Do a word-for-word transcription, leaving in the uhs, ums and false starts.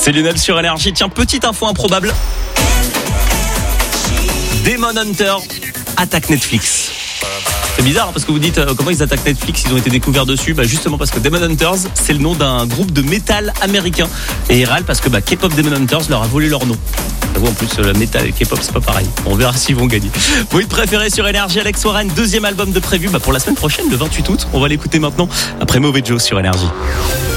C'est Lionel sur Énergie. Tiens, petite info improbable. Demon Hunters attaque Netflix. C'est bizarre parce que vous dites euh, comment ils attaquent Netflix, ils ont été découverts dessus. Bah justement parce que Demon Hunters, c'est le nom d'un groupe de métal américain. Et ils râlent parce que bah, K-pop Demon Hunters leur a volé leur nom. En plus, le métal et le K-pop, c'est pas pareil. On verra s'ils vont gagner. Vous le préférez sur Énergie, Alex Warren, deuxième album de prévu bah, pour la semaine prochaine, le vingt-huit août. On va l'écouter maintenant après Mauvais Joe sur Énergie.